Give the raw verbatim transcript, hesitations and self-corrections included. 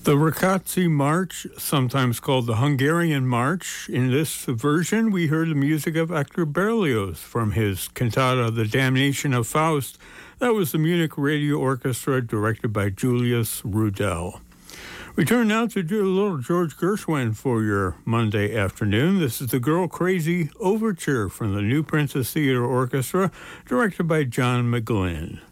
The Rákóczi March, sometimes called the Hungarian March. In this version, we heard the music of Hector Berlioz from his cantata The Damnation of Faust. That was the Munich Radio Orchestra, directed by Julius Rudel. We turn now to do a little George Gershwin for your Monday afternoon. This is the Girl Crazy Overture from the New Princess Theater Orchestra, directed by John McGlynn.